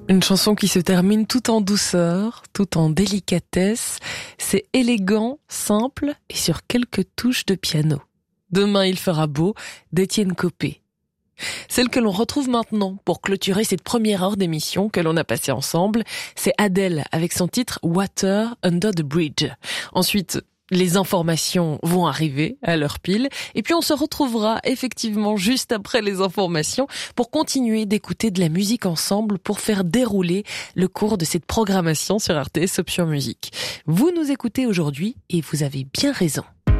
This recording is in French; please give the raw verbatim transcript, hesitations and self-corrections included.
Une chanson qui se termine tout en douceur, tout en délicatesse. C'est élégant, simple et sur quelques touches de piano. Demain il fera beau, d'Étienne Copé. Celle que l'on retrouve maintenant pour clôturer cette première heure d'émission que l'on a passée ensemble, c'est Adele avec son titre Water Under the Bridge. Ensuite, les informations vont arriver à l'heure pile et puis on se retrouvera effectivement juste après les informations pour continuer d'écouter de la musique ensemble pour faire dérouler le cours de cette programmation sur R T S Option Musique. Vous nous écoutez aujourd'hui et vous avez bien raison.